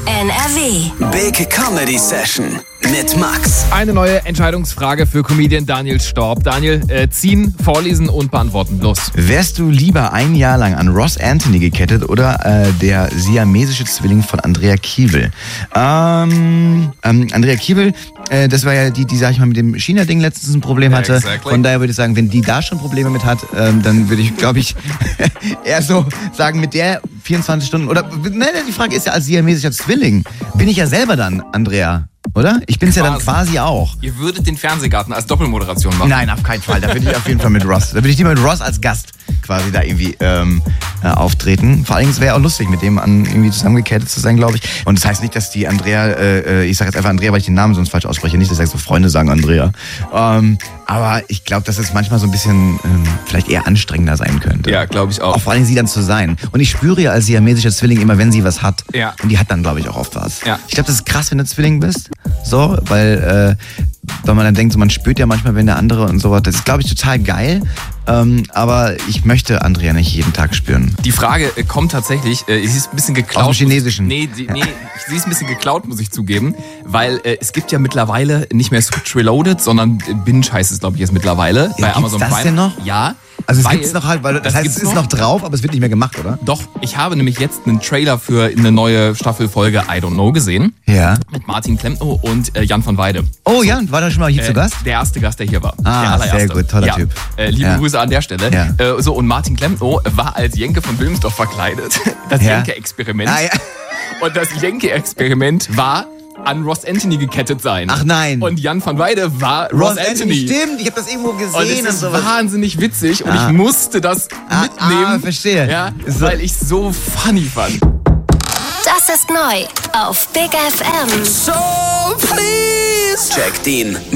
NRW. Big Comedy Session mit Max. Eine neue Entscheidungsfrage für Comedian Daniel Storb. Daniel, ziehen, vorlesen und beantworten. Los. Wärst du lieber ein Jahr lang an Ross Anthony gekettet oder der siamesische Zwilling von Andrea Kiewel? Andrea Kiewel, das war ja die, sag ich mal, mit dem China-Ding letztens ein Problem hatte. Exactly. Von daher würde ich sagen, wenn die da schon Probleme mit hat, dann würde ich, glaube ich, eher so sagen, mit der 24 Stunden, oder, nein, die Frage ist ja, als siamesischer Zwilling, bin ich ja selber dann, Andrea. Oder? Ich bin's ja dann quasi auch. Ihr würdet den Fernsehgarten als Doppelmoderation machen. Nein, auf keinen Fall. Da würde ich auf jeden Fall mit Ross. Da würde ich lieber mit Ross als Gast quasi da irgendwie auftreten. Vor allem, es wäre auch lustig, mit dem irgendwie zusammengekettet zu sein, glaube ich. Und das heißt nicht, dass die Andrea, ich sage jetzt einfach Andrea, weil ich den Namen sonst falsch ausspreche, nicht, dass ich so Freunde sagen Andrea. Aber ich glaube, dass es manchmal so ein bisschen vielleicht eher anstrengender sein könnte. Ja, glaube ich auch. Auch vor allem sie dann zu sein. Und ich spüre ja als siamesischer Zwilling immer, wenn sie was hat. Ja. Und die hat dann, glaube ich, auch oft was. Ja. Ich glaube, das ist krass, wenn du Zwilling bist. So, weil man dann denkt, so, man spürt ja manchmal, wenn der andere und sowas. Das ist, glaube ich, total geil. Aber ich möchte Andrea nicht jeden Tag spüren. Die Frage kommt tatsächlich, sie ist ein bisschen geklaut. Aus dem Chinesischen. Nee, sie ist ein bisschen geklaut, muss ich zugeben. Weil es gibt ja mittlerweile nicht mehr Switch Reloaded, sondern Binge heißt es, glaube ich, jetzt mittlerweile. Ja, bei Amazon das Prime. denn noch? Ja. Also es gibt's noch halt, weil das heißt, es ist noch drauf, aber es wird nicht mehr gemacht, oder? Doch, ich habe nämlich jetzt einen Trailer für eine neue Staffelfolge I Don't Know gesehen. Ja. Mit Martin Klempno und Jan von Weide. Oh, Jan, war der schon mal hier zu Gast? Der erste Gast, der hier war. Ah, der allererste. sehr gut, toller Typ. Liebe Ja. Grüße an der Stelle. Ja. Und Martin Klempno war als Jenke von Wilmsdorf verkleidet. Das Ja. Jenke-Experiment. Ah, ja. Und das Jenke-Experiment war an Ross Anthony gekettet sein. Ach nein. Und Jan van Weide war Ross Anthony. Stimmt, ich habe das irgendwo gesehen. Und es ist sowas. wahnsinnig witzig und ich musste das mitnehmen. Verstehe. Ja, So. weil ich so funny fand. Das ist neu auf Big FM. So please. Checkt ihn.